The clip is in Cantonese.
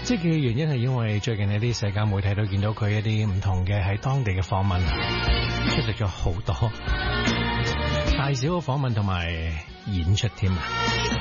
積極嘅原因係因為最近一啲社交媒體都見到佢一啲唔同嘅喺當地嘅訪問，出席咗好多大小嘅訪問同埋演出添啊！